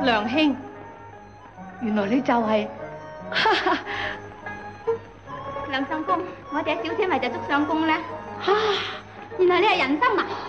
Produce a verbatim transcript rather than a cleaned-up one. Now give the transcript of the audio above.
梁兄，原來你就係、是， 梁相公，我哋小姐咪就祝相公啦。啊，原來你係人參啊！